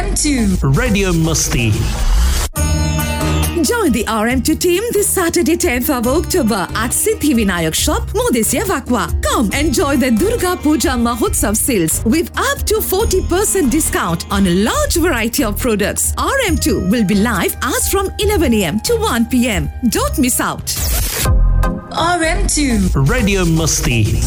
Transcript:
RM2 Radio Musti. Join the RM2 team this Saturday 10th of October at Siddhi Vinayak Shop, Modesiya Vakwa. Come enjoy the Durga Puja Mahotsav sales with up to 40% discount on a large variety of products. RM2 will be live as from 11 a.m. to 1 p.m. Don't miss out. RM2 Radio Musti.